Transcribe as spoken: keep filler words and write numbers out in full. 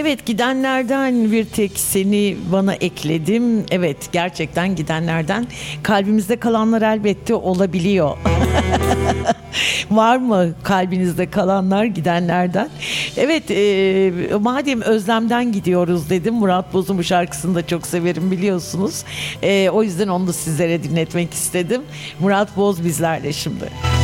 Evet, gidenlerden bir tek seni bana ekledim. Evet, gerçekten gidenlerden. Kalbimizde kalanlar elbette olabiliyor. Var mı kalbinizde kalanlar gidenlerden? Evet, e, madem özlemden gidiyoruz dedim. Murat Boz'un bu şarkısını da çok severim biliyorsunuz. E, o yüzden onu da sizlere dinletmek istedim. Murat Boz bizlerle şimdi.